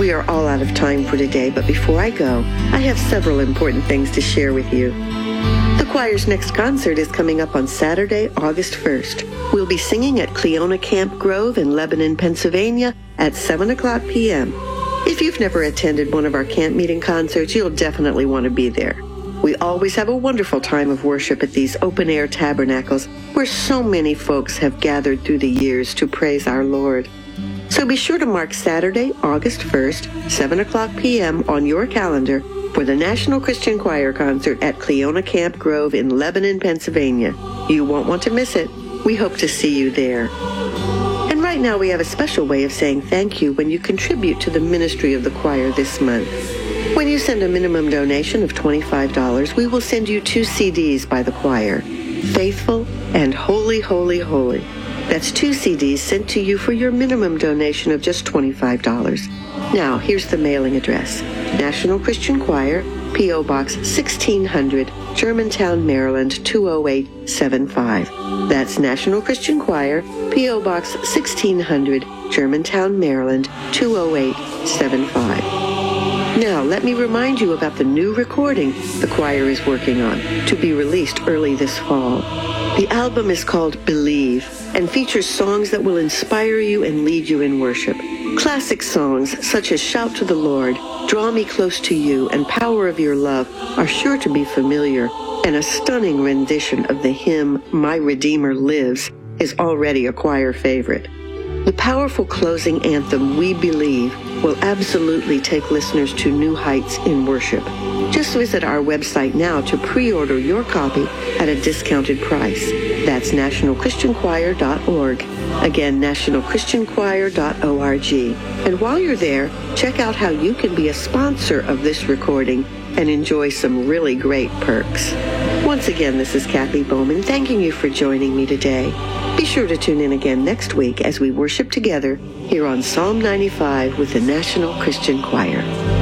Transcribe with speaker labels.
Speaker 1: We are all out of time for today, but before I go, I have several important things to share with you. The choir's next concert is coming up on Saturday, August 1st. We'll be singing at Cleona Camp Grove in Lebanon, Pennsylvania at 7 o'clock p.m. If you've never attended one of our camp meeting concerts, you'll definitely want to be there. We always have a wonderful time of worship at these open-air tabernacles where so many folks have gathered through the years to praise our Lord. So be sure to mark Saturday, August 1st, 7 o'clock p.m. on your calendar for the National Christian Choir concert at Cleona Camp Grove in Lebanon, Pennsylvania. You won't want to miss it. We hope to see you there. And right now we have a special way of saying thank you when you contribute to the ministry of the choir this month. When you send a minimum donation of $25, we will send you 2 CDs by the choir, Faithful and Holy, Holy, Holy. That's 2 CDs sent to you for your minimum donation of just $25. Now, here's the mailing address. National Christian Choir, P.O. Box 1600, Germantown, Maryland 20875. That's National Christian Choir, P.O. Box 1600, Germantown, Maryland 20875. Now, let me remind you about the new recording the choir is working on, to be released early this fall. The album is called Believe and features songs that will inspire you and lead you in worship. Classic songs such as Shout to the Lord, Draw Me Close to You, and Power of Your Love are sure to be familiar, and a stunning rendition of the hymn My Redeemer Lives is already a choir favorite. The powerful closing anthem, We Believe, will absolutely take listeners to new heights in worship. Just visit our website now to pre-order your copy at a discounted price. That's nationalchristianchoir.org. Again, nationalchristianchoir.org. And while you're there, check out how you can be a sponsor of this recording and enjoy some really great perks. Once again, this is Kathy Bowman thanking you for joining me today. Be sure to tune in again next week as we worship together here on Psalm 95 with the National Christian Choir.